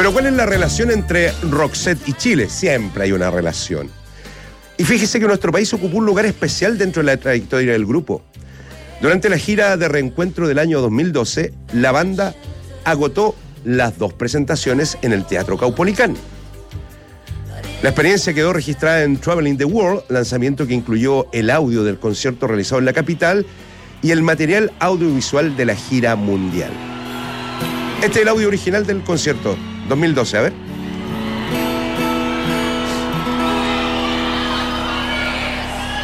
Pero ¿cuál es la relación entre Roxette y Chile? Siempre hay una relación. Y fíjese que nuestro país ocupó un lugar especial dentro de la trayectoria del grupo. Durante la gira de reencuentro del año 2012, la banda agotó las 2 presentaciones en el Teatro Caupolicán. La experiencia quedó registrada en Traveling the World, lanzamiento que incluyó el audio del concierto realizado en la capital y el material audiovisual de la gira mundial. Este es el audio original del concierto 2012, a ver.